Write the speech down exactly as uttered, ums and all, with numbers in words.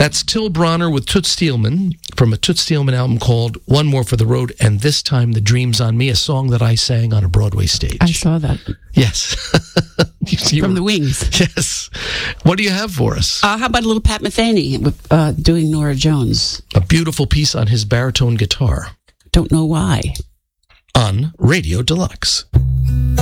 That's Till Bronner with Toots Steelman from a Toots Steelman album called One More for the Road, and This Time the Dream's on Me, a song that I sang on a Broadway stage. I saw that. Yes. You From were- the Wings. Yes. What do you have for us? Uh, how about a little Pat Metheny with, uh, doing Nora Jones? A beautiful piece on his baritone guitar Don't know why. on Radio Deluxe.